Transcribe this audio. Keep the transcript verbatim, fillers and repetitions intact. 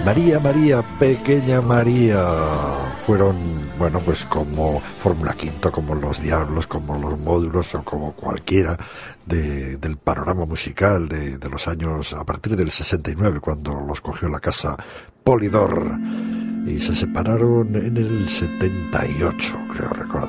María, María, pequeña María. Fueron, bueno, pues como Fórmula Quinto, como Los Diablos, como Los Módulos o como cualquiera de, del panorama musical de, de los años, a partir del sesenta y nueve, cuando los cogió la casa Polydor. Y se separaron en el setenta y ocho, creo recordar.